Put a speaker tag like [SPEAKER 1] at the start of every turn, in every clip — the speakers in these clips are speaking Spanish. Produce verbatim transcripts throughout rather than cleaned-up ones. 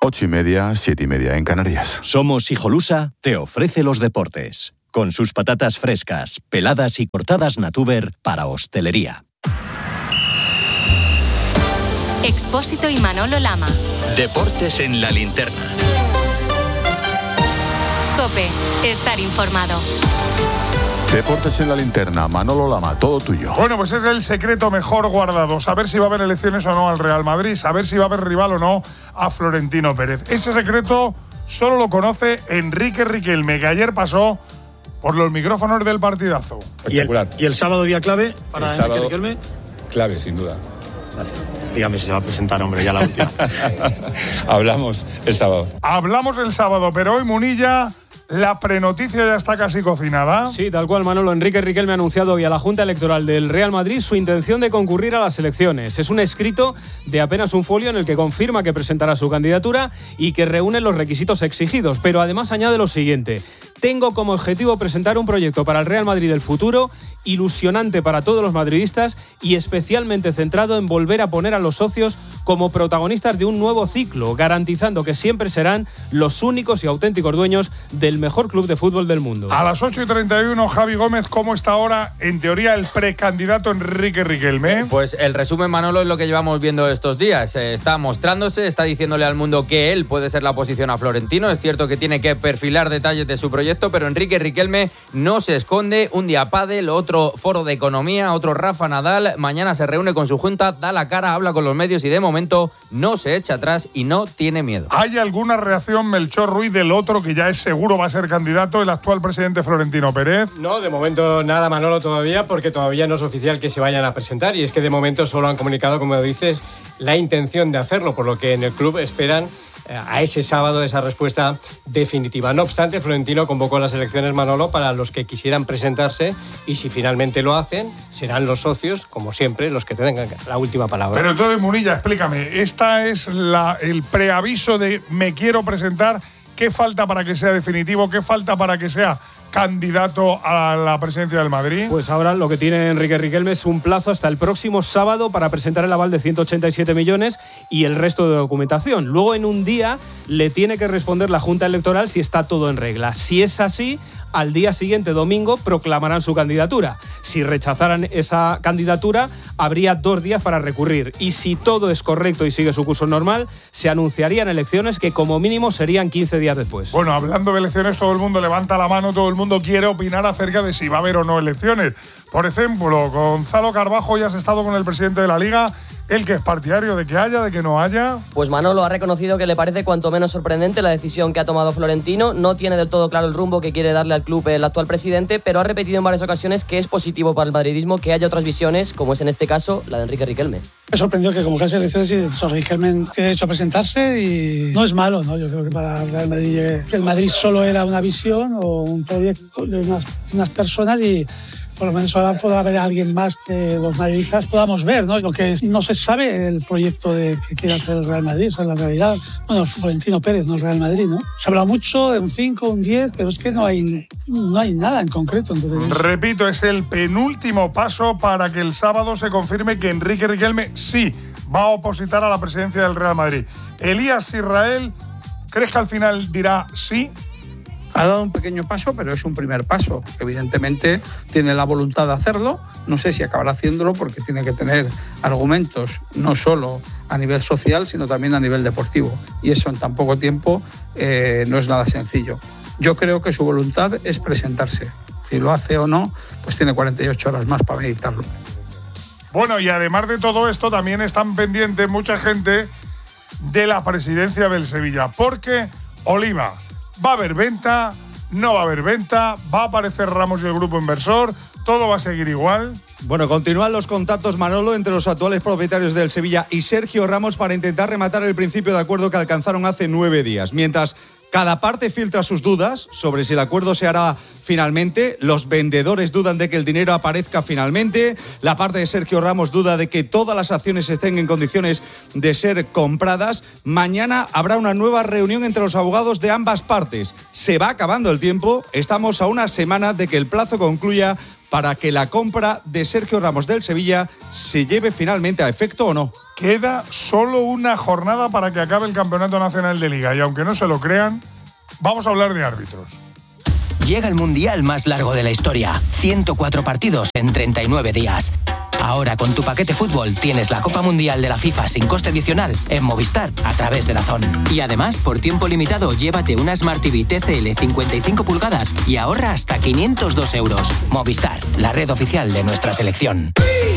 [SPEAKER 1] Ocho y media, siete y media en Canarias.
[SPEAKER 2] Somos Hijolusa te ofrece los deportes, con sus patatas frescas, peladas y cortadas Natuber para hostelería.
[SPEAKER 3] Expósito y Manolo Lama.
[SPEAKER 2] Deportes en la linterna.
[SPEAKER 3] COPE, estar informado.
[SPEAKER 1] Deportes en la linterna, Manolo Lama, todo tuyo.
[SPEAKER 4] Bueno, pues es el secreto mejor guardado, saber si va a haber elecciones o no al Real Madrid, saber si va a haber rival o no a Florentino Pérez. Ese secreto solo lo conoce Enrique Riquelme, que ayer pasó por los micrófonos del partidazo.
[SPEAKER 5] Espectacular. ¿Y el, y el sábado día clave para
[SPEAKER 6] el
[SPEAKER 5] Enrique
[SPEAKER 6] sábado,
[SPEAKER 5] Riquelme?
[SPEAKER 6] Clave, sin duda.
[SPEAKER 5] Vale. Dígame si se va a presentar, hombre, ya la última.
[SPEAKER 6] Hablamos el sábado.
[SPEAKER 4] Hablamos el sábado, pero hoy, Munilla, la prenoticia ya está casi cocinada.
[SPEAKER 7] Sí, tal cual, Manolo. Enrique Riquelme ha anunciado hoy a la Junta Electoral del Real Madrid su intención de concurrir a las elecciones. Es un escrito de apenas un folio en el que confirma que presentará su candidatura y que reúne los requisitos exigidos, pero además añade lo siguiente: tengo como objetivo presentar un proyecto para el Real Madrid del futuro, ilusionante para todos los madridistas y especialmente centrado en volver a poner a los socios como protagonistas de un nuevo ciclo, garantizando que siempre serán los únicos y auténticos dueños del mejor club de fútbol del mundo.
[SPEAKER 4] A las ocho y treinta y uno, Javi Gómez, ¿cómo está ahora, en teoría, el precandidato Enrique Riquelme?
[SPEAKER 8] Pues el resumen, Manolo, es lo que llevamos viendo estos días. Está mostrándose, está diciéndole al mundo que él puede ser la oposición a Florentino. Es cierto que tiene que perfilar detalles de su proyecto, pero Enrique Riquelme no se esconde. Un día pádel, otro foro de economía, otro Rafa Nadal. Mañana se reúne con su junta, da la cara, habla con los medios y de momento no se echa atrás y no tiene miedo.
[SPEAKER 4] ¿Hay alguna reacción, Melchor Ruiz, del otro que ya es seguro va a ser candidato, el actual presidente Florentino Pérez?
[SPEAKER 9] No, de momento nada, Manolo, todavía, porque todavía no es oficial que se vayan a presentar, y es que de momento solo han comunicado, como dices, la intención de hacerlo, por lo que en el club esperan a ese sábado esa respuesta definitiva. No obstante, Florentino convocó las elecciones, Manolo, para los que quisieran presentarse, y si finalmente lo hacen, serán los socios, como siempre, los que tengan la última palabra.
[SPEAKER 4] Pero entonces, Munilla, explícame, esta es la, el preaviso de me quiero presentar. ¿Qué falta para que sea definitivo? ¿Qué falta para que sea candidato a la presidencia del Madrid?
[SPEAKER 7] Pues ahora lo que tiene Enrique Riquelme es un plazo hasta el próximo sábado para presentar el aval de ciento ochenta y siete millones y el resto de documentación. Luego, en un día, le tiene que responder la Junta Electoral si está todo en regla. Si es así, al día siguiente, domingo, proclamarán su candidatura. Si rechazaran esa candidatura, habría dos días para recurrir. Y si todo es correcto y sigue su curso normal, se anunciarían elecciones que como mínimo serían quince días después.
[SPEAKER 4] Bueno, hablando de elecciones, todo el mundo levanta la mano, todo el mundo quiere opinar acerca de si va a haber o no elecciones. Por ejemplo, Gonzalo Carbajo, ya has estado con el presidente de la Liga. ¿El que es partidario de que haya, de que no haya?
[SPEAKER 10] Pues Manolo ha reconocido que le parece cuanto menos sorprendente la decisión que ha tomado Florentino. No tiene del todo claro el rumbo que quiere darle al club el actual presidente, pero ha repetido en varias ocasiones que es positivo para el madridismo que haya otras visiones, como es en este caso la de Enrique Riquelme.
[SPEAKER 11] Me sorprendió que convocase elecciones y Riquelme tiene derecho a presentarse y no es malo, ¿no? Yo creo que para el Real Madrid, que el Madrid solo era una visión o un proyecto de unas, unas personas y por lo menos ahora podrá haber alguien más que los madridistas podamos ver, ¿no? Lo que no se sabe el proyecto de que quiere hacer el Real Madrid, o sea, la realidad, bueno, Florentino Pérez, no el Real Madrid, ¿no? Se habla mucho de un cinco, un diez, pero es que no hay, no hay nada en concreto. Entonces,
[SPEAKER 4] repito, es el penúltimo paso para que el sábado se confirme que Enrique Riquelme sí va a opositar a la presidencia del Real Madrid. Elías Israel, ¿crees que al final dirá sí?
[SPEAKER 12] Ha dado un pequeño paso, pero es un primer paso. Evidentemente tiene la voluntad de hacerlo. No sé si acabará haciéndolo porque tiene que tener argumentos no solo a nivel social, sino también a nivel deportivo. Y eso en tan poco tiempo eh, no es nada sencillo. Yo creo que su voluntad es presentarse. Si lo hace o no, pues tiene cuarenta y ocho horas más para meditarlo.
[SPEAKER 4] Bueno, y además de todo esto, también están pendientes mucha gente de la presidencia del Sevilla. Porque, Oliva, ¿va a haber venta? ¿No va a haber venta? ¿Va a aparecer Ramos y el grupo inversor? ¿Todo va a seguir igual?
[SPEAKER 13] Bueno, continúan los contactos, Manolo, entre los actuales propietarios del Sevilla y Sergio Ramos para intentar rematar el principio de acuerdo que alcanzaron hace nueve días. Mientras cada parte filtra sus dudas sobre si el acuerdo se hará finalmente, los vendedores dudan de que el dinero aparezca finalmente, la parte de Sergio Ramos duda de que todas las acciones estén en condiciones de ser compradas. Mañana habrá una nueva reunión entre los abogados de ambas partes. Se va acabando el tiempo, estamos a una semana de que el plazo concluya para que la compra de Sergio Ramos del Sevilla se lleve finalmente a efecto o no.
[SPEAKER 4] Queda solo una jornada para que acabe el Campeonato Nacional de Liga y aunque no se lo crean, vamos a hablar de árbitros.
[SPEAKER 14] Llega el mundial más largo de la historia, ciento cuatro partidos en treinta y nueve días. Ahora con tu paquete fútbol tienes la Copa Mundial de la FIFA sin coste adicional en Movistar a través de DAZN. Y además, por tiempo limitado, llévate una Smart T V T C L cincuenta y cinco pulgadas y ahorra hasta quinientos dos euros. Movistar, la red oficial de nuestra selección.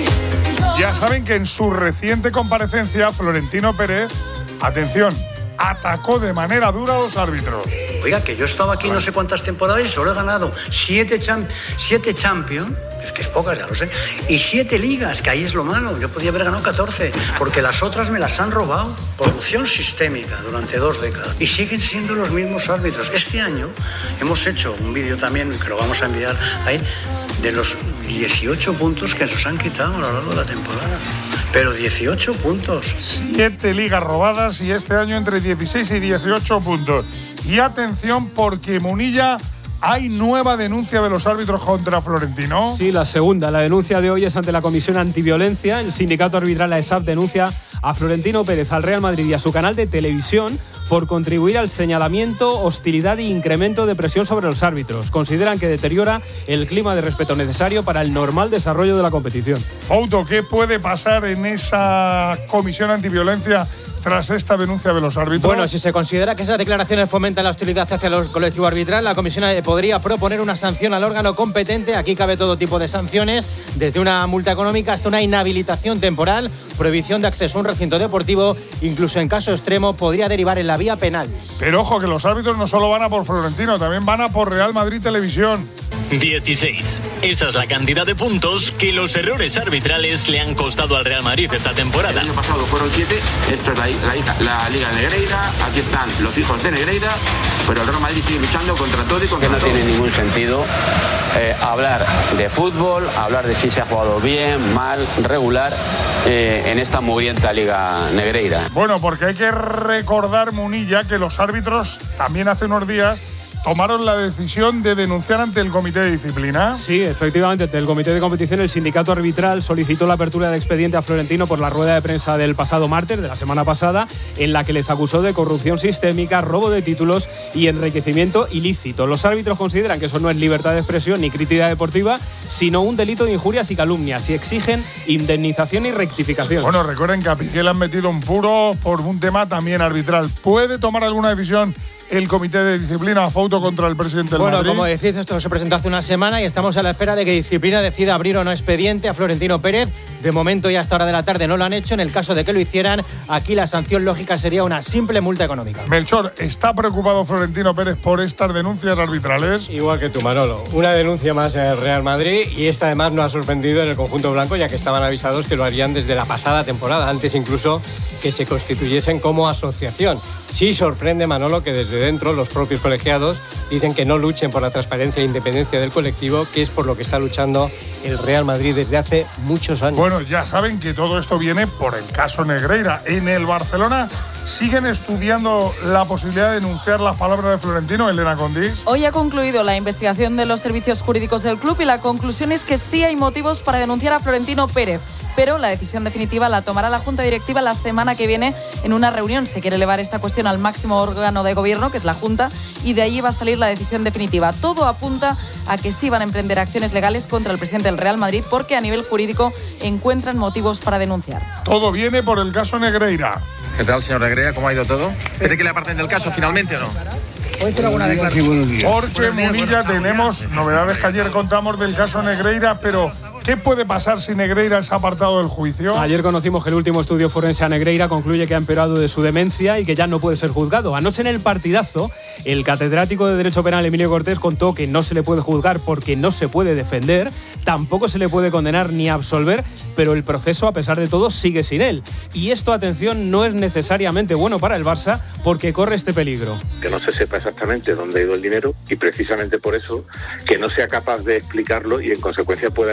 [SPEAKER 4] Ya saben que en su reciente comparecencia, Florentino Pérez, atención, atacó de manera dura a los árbitros.
[SPEAKER 15] Oiga, que yo he estado aquí no sé cuántas temporadas y solo he ganado siete, champ- siete Champions, es que es pocas, ya lo sé, y siete ligas, que ahí es lo malo. Yo podía haber ganado catorce, porque las otras me las han robado. Corrupción sistémica durante dos décadas. Y siguen siendo los mismos árbitros. Este año hemos hecho un vídeo también, que lo vamos a enviar ahí, de los dieciocho puntos que nos han quitado a lo largo de la temporada. Pero dieciocho puntos.
[SPEAKER 4] Siete ligas robadas y este año entre dieciséis y dieciocho puntos. Y atención porque Munilla, hay nueva denuncia de los árbitros contra Florentino.
[SPEAKER 7] Sí, la segunda. La denuncia de hoy es ante la Comisión Antiviolencia. El sindicato arbitral AESAP denuncia a Florentino Pérez, al Real Madrid y a su canal de televisión por contribuir al señalamiento, hostilidad e incremento de presión sobre los árbitros. Consideran que deteriora el clima de respeto necesario para el normal desarrollo de la competición.
[SPEAKER 4] Fouto, ¿qué puede pasar en esa Comisión Antiviolencia tras esta denuncia de los árbitros?
[SPEAKER 16] Bueno, si se considera que esas declaraciones fomentan la hostilidad hacia el colectivo arbitral, la comisión podría proponer una sanción al órgano competente. Aquí cabe todo tipo de sanciones, desde una multa económica hasta una inhabilitación temporal, prohibición de acceso a un recinto deportivo, incluso en caso extremo podría derivar en la vía penal.
[SPEAKER 4] Pero ojo, que los árbitros no solo van a por Florentino, también van a por Real Madrid Televisión.
[SPEAKER 17] dieciséis. Esa es la cantidad de puntos que los errores arbitrales le han costado al Real Madrid esta temporada.
[SPEAKER 18] El año pasado fueron siete, esto es la, la, hija, la Liga de Negreira, aquí están los hijos de Negreira, pero el Real Madrid sigue luchando contra todo y contra todo.
[SPEAKER 19] Que no tiene ningún sentido eh, hablar de fútbol, hablar de si se ha jugado bien, mal, regular, eh, en esta mugrienta Liga Negreira.
[SPEAKER 4] Bueno, porque hay que recordar, Munilla, que los árbitros también hace unos días tomaron la decisión de denunciar ante el Comité de Disciplina.
[SPEAKER 7] Sí, efectivamente, ante el Comité de Competición el sindicato arbitral solicitó la apertura de expediente a Florentino por la rueda de prensa del pasado martes, de la semana pasada, en la que les acusó de corrupción sistémica, robo de títulos y enriquecimiento ilícito. Los árbitros consideran que eso no es libertad de expresión ni crítica deportiva, sino un delito de injurias y calumnias, y exigen indemnización y rectificación.
[SPEAKER 4] Bueno, recuerden que a Piqué le han metido un puro por un tema también arbitral. ¿Puede tomar alguna decisión el Comité de Disciplina a foto contra el presidente del
[SPEAKER 16] bueno,
[SPEAKER 4] Madrid?
[SPEAKER 16] Bueno, como decís, esto se presentó hace una semana y estamos a la espera de que Disciplina decida abrir o no expediente a Florentino Pérez. De momento y hasta hora de la tarde no lo han hecho. En el caso de que lo hicieran, aquí la sanción lógica sería una simple multa económica.
[SPEAKER 4] Melchor, ¿está preocupado Florentino Pérez por estas denuncias arbitrales?
[SPEAKER 9] Igual que tú, Manolo. Una denuncia más en el Real Madrid y esta además no ha sorprendido en el conjunto blanco, ya que estaban avisados que lo harían desde la pasada temporada, antes incluso que se constituyesen como asociación. Sí sorprende, Manolo, que desde dentro los propios colegiados dicen que no luchen por la transparencia e independencia del colectivo, que es por lo que está luchando el Real Madrid desde hace muchos años.
[SPEAKER 4] Bueno, ya saben que todo esto viene por el caso Negreira. En el Barcelona siguen estudiando la posibilidad de denunciar las palabras de Florentino, Elena Condís.
[SPEAKER 20] Hoy ha concluido la investigación de los servicios jurídicos del club y la conclusión es que sí hay motivos para denunciar a Florentino Pérez, pero la decisión definitiva la tomará la Junta Directiva la semana que viene en una reunión. Se quiere elevar esta cuestión al máximo órgano de gobierno, que es la Junta, y de allí va a salir la decisión definitiva. Todo apunta a que sí van a emprender acciones legales contra el presidente del Real Madrid porque a nivel jurídico encuentran motivos para denunciar.
[SPEAKER 4] Todo viene por el caso Negreira.
[SPEAKER 21] ¿Qué tal, señor Negreira? ¿Cómo ha ido todo? ¿Cree que le aparten del caso finalmente o no?
[SPEAKER 4] Hoy tengo alguna declaración. Porque, Munilla, tenemos novedades que ayer contamos del caso Negreira, pero ¿qué puede pasar si Negreira es apartado del juicio?
[SPEAKER 7] Ayer conocimos que el último estudio forense a Negreira concluye que ha empeorado de su demencia y que ya no puede ser juzgado. Anoche en el partidazo, el catedrático de Derecho Penal Emilio Cortés contó que no se le puede juzgar porque no se puede defender, tampoco se le puede condenar ni absolver, pero el proceso, a pesar de todo, sigue sin él. Y esto, atención, no es necesariamente bueno para el Barça porque corre este peligro.
[SPEAKER 22] Que no se sepa exactamente dónde ha ido el dinero y precisamente por eso que no sea capaz de explicarlo y en consecuencia puede haber una administración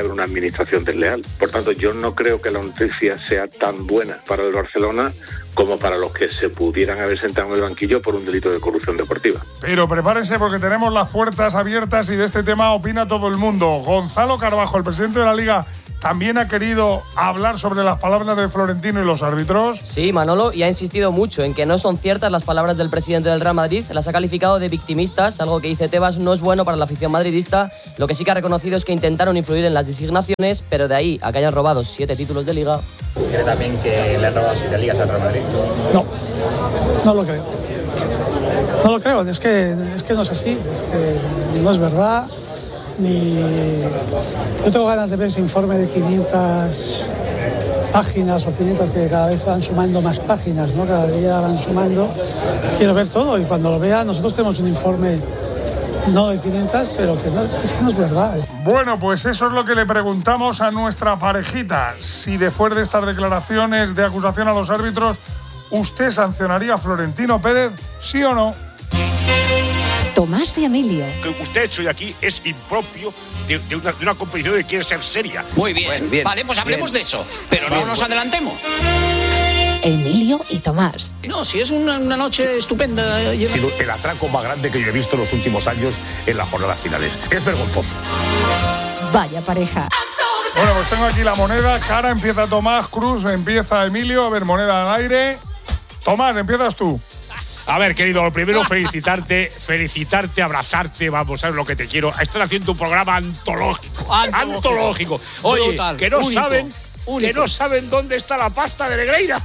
[SPEAKER 22] administración desleal. Por tanto, yo no creo que la noticia sea tan buena para el Barcelona como para los que se pudieran haber sentado en el banquillo por un delito de corrupción deportiva.
[SPEAKER 4] Pero prepárense porque tenemos las puertas abiertas y de este tema opina todo el mundo. Gonzalo Carbajo, el presidente de la Liga, ¿también ha querido hablar sobre las palabras de Florentino y los árbitros?
[SPEAKER 10] Sí, Manolo, y ha insistido mucho en que no son ciertas las palabras del presidente del Real Madrid. Las ha calificado de victimistas, algo que dice Tebas no es bueno para la afición madridista. Lo que sí que ha reconocido es que intentaron influir en las designaciones, pero de ahí a que hayan robado siete títulos de Liga.
[SPEAKER 2] ¿Cree también que le han robado siete ligas al Real Madrid?
[SPEAKER 11] No, no lo creo. No lo creo, es que, es que no es así, es que no es verdad. Ni... Yo tengo ganas de ver ese informe de quinientas páginas o quinientas que cada vez van sumando más páginas, ¿no? Cada día van sumando. Quiero ver todo y cuando lo vea, nosotros tenemos un informe no de quinientas, pero que no, que no es verdad.
[SPEAKER 4] Bueno, pues eso es lo que le preguntamos a nuestra parejita. Si después de estas declaraciones de acusación a los árbitros, ¿usted sancionaría a Florentino Pérez, sí o no?
[SPEAKER 3] Tomás y Emilio.
[SPEAKER 23] Que usted ha hecho de aquí es impropio de, de, una, de una competición que quiere ser seria.
[SPEAKER 24] Muy bien,
[SPEAKER 23] bueno, bien
[SPEAKER 24] vale, pues hablemos
[SPEAKER 23] bien.
[SPEAKER 24] de eso, pero
[SPEAKER 23] Bien,
[SPEAKER 24] no nos
[SPEAKER 23] bueno.
[SPEAKER 24] adelantemos.
[SPEAKER 3] Emilio y Tomás.
[SPEAKER 24] No, si es una, una noche estupenda.
[SPEAKER 23] Ha sido el atraco más grande que yo he visto en los últimos años en las jornadas finales. Es vergonzoso.
[SPEAKER 3] Vaya pareja.
[SPEAKER 4] Bueno, pues tengo aquí la moneda. Cara, empieza Tomás, Cruz, empieza Emilio. A ver, moneda al aire. Tomás, empiezas tú.
[SPEAKER 23] A ver, querido, lo primero felicitarte, felicitarte, abrazarte, vamos, sabes lo que te quiero. Estás haciendo un programa antológico.
[SPEAKER 24] Antológico.
[SPEAKER 23] Antológico. Oye,
[SPEAKER 24] Brutal,
[SPEAKER 23] que no
[SPEAKER 24] único,
[SPEAKER 23] saben,
[SPEAKER 24] único.
[SPEAKER 23] que no saben dónde está la pasta de Negreira.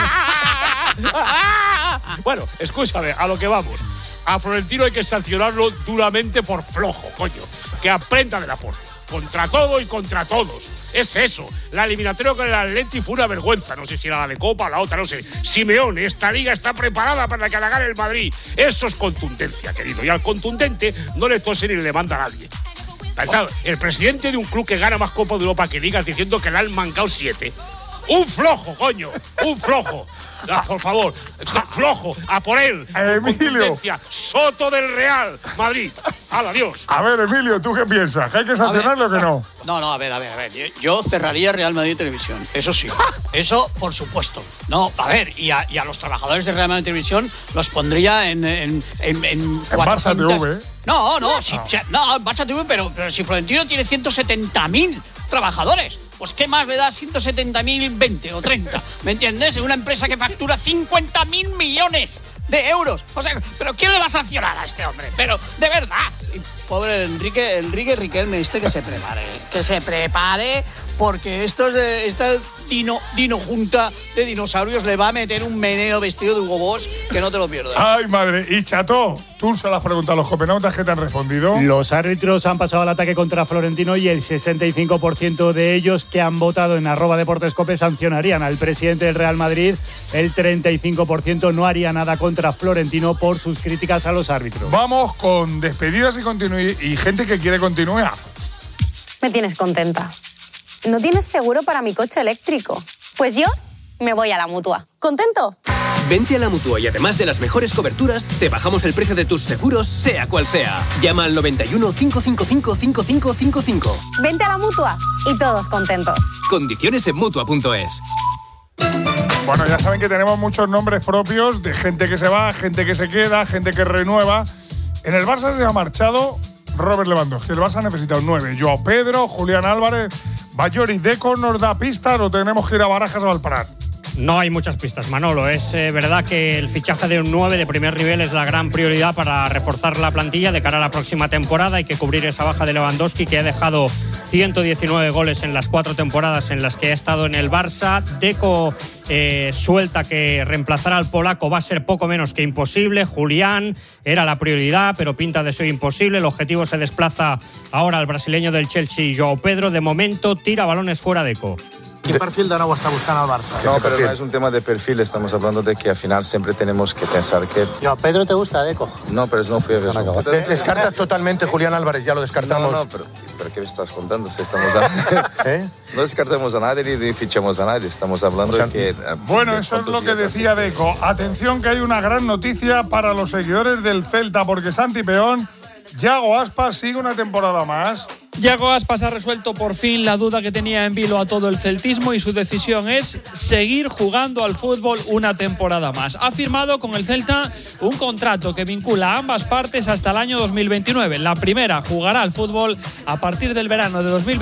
[SPEAKER 23] Bueno, escúchame, a lo que vamos. A Florentino hay que sancionarlo duramente por flojo, coño. Que aprenda de la porra. Contra todo y contra todos. Es eso. La eliminatoria con el Atleti fue una vergüenza. No sé si era la de Copa o la otra, no sé. Simeone, esta liga está preparada para que la gane el Madrid. Eso es contundencia, querido. Y al contundente no le tose ni le manda a nadie. El presidente de un club que gana más Copa de Europa que ligas diciendo que le han mancado siete. ¡Un flojo, coño! ¡Un flojo! Ah, por favor, flojo, a por él.
[SPEAKER 4] Emilio.
[SPEAKER 23] Soto del Real Madrid. ¡Hala, adiós!
[SPEAKER 4] A ver, Emilio, ¿tú qué piensas? ¿Que hay que sancionarlo o que no?
[SPEAKER 24] No, no, a ver, a ver, a ver. Yo, yo cerraría Real Madrid Televisión, eso sí. Eso, por supuesto. No, a ver, y a, y a los trabajadores de Real Madrid Televisión los pondría en... En, en, en,
[SPEAKER 4] en Barça T V, ¿eh?
[SPEAKER 24] No, no, si, si, no, en Barça T V, pero, pero si Florentino tiene ciento setenta mil trabajadores, pues ¿qué más le da ciento setenta mil, veinte o treinta? ¿Me entiendes? En una empresa que factura cincuenta mil millones de euros. O sea, ¿pero quién le va a sancionar a este hombre? Pero, de verdad. Y pobre Enrique, Enrique Riquelme, este que se prepare. Que se prepare, porque estos de, esta dino, dino junta de dinosaurios le va a meter un meneo vestido de Hugo Boss que no te lo pierdas.
[SPEAKER 4] Ay, madre. Y Chato, tú se lo has preguntado a los copenautas que te han respondido.
[SPEAKER 25] Los árbitros han pasado al ataque contra Florentino y el sesenta y cinco por ciento de ellos que han votado en arroba deportescope sancionarían al presidente del Real Madrid. El treinta y cinco por ciento no haría nada contra Florentino por sus críticas a los árbitros.
[SPEAKER 4] Vamos con despedidas y, continu- y gente que quiere continuar.
[SPEAKER 26] Me tienes contenta. ¿No tienes seguro para mi coche eléctrico? Pues yo me voy a la Mutua. ¿Contento?
[SPEAKER 27] Vente a la Mutua y además de las mejores coberturas, te bajamos el precio de tus seguros, sea cual sea. Llama al noventa y uno, cinco cinco cinco, cinco cinco cinco cinco.
[SPEAKER 26] Vente a la Mutua y todos contentos.
[SPEAKER 27] Condiciones en Mutua punto es.
[SPEAKER 4] Bueno, ya saben que tenemos muchos nombres propios de gente que se va, gente que se queda, gente que renueva. En el Barça se ha marchado Robert Lewandowski. El Barça necesita un nueve. Joao Pedro, Julián Álvarez, Bayori, Deco. ¿Nos da pistas o tenemos que ir a Barajas o Valprat?
[SPEAKER 28] No hay muchas pistas, Manolo. Es eh, verdad que el fichaje de un nueve de primer nivel es la gran prioridad para reforzar la plantilla de cara a la próxima temporada. Hay que cubrir esa baja de Lewandowski, que ha dejado ciento diecinueve goles en las cuatro temporadas en las que ha estado en el Barça. Deco eh, suelta que reemplazar al polaco va a ser poco menos que imposible. Julián era la prioridad, pero pinta de ser imposible. El objetivo se desplaza ahora al brasileño del Chelsea, Joao Pedro. De momento tira balones fuera Deco.
[SPEAKER 29] ¿Qué perfil de nuevo está buscando al Barça?
[SPEAKER 30] No, pero no es un tema de perfil, estamos hablando de que al final siempre tenemos que pensar que...
[SPEAKER 29] ¿A Pedro te gusta, Deco?
[SPEAKER 30] No, pero eso no fue ver.
[SPEAKER 29] De- descartas totalmente Julián Álvarez, ya lo descartamos.
[SPEAKER 30] No, no, pero, pero ¿qué me estás contando? Si estamos a... ¿Eh? No descartamos a nadie ni, ni fichamos a nadie, estamos hablando o sea, de que...
[SPEAKER 4] Bueno, eso es lo que decía Deco. Atención que hay una gran noticia para los seguidores del Celta, porque Santi Peón, Yago Aspas sigue una temporada más.
[SPEAKER 1] Yago Aspas ha resuelto por fin la duda que tenía en vilo a todo el celtismo y su decisión es seguir jugando al fútbol una temporada más. Ha firmado con el Celta un contrato que vincula a ambas partes hasta el año dos mil veintinueve. La primera jugará al fútbol a partir del verano de dos mil veintinueve.